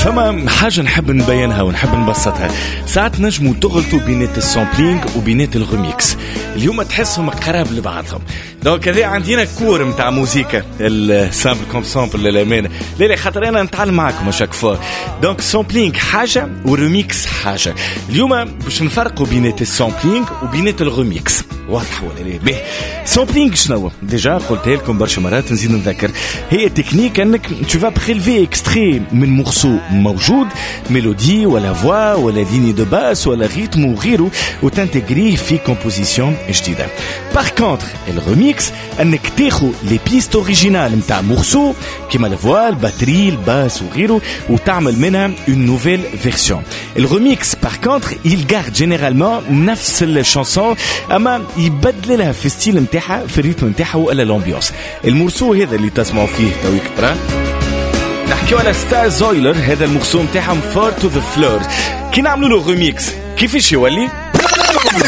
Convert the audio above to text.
فما حاجة نحب نبينها ونحب نبسطها. ساعات نجموا تغلطوا بينات السامبلينغ وبينات الريميكس، اليوم تحسهم قراب لبعضهم. دونك هذا عندنا كور متاع موسيقى السامبل كوم سامبل للأمانة، لا خاطر أنا نتعلم معكم أشاك فوا. دونك سامبلينغ حاجة والريميكس حاجة. اليوم باش نفرقوا بينات السامبلينغ وبينات الريميكس، واضح ولا لا؟ به سامبلينغ شنو؟ ديجا قلتها لكم برشا مرات نزيد نذكر، هي تكنيك انك tu vas prélever extrait من مورسو موجود، ميلودي ولا فوا ولا ليني دو باس ولا ريتم وغيره، وتنتجريه في كومبوزيسيون جديده. باغ كونتر الريميكس انك تاخذ لي بيست اوريجينال نتاع مورسو كيما الفوا الباتري الباس وغيره وتعمل منها اون نوفيل فيرسيون. الريميكس باغ كونتر il garde généralement نفس الشانسون اما يبدل لها في الستيل نتاعها في الريتم نتاعها ولا الامبيونس. المورسو هذا اللي تسمعوا فيه تويك ترى نحكيو على ستار زويلر، هذا المورسو نتاعهم فور تو ذا فلور. كي نعملوا له ريميكس كيفاش يولي؟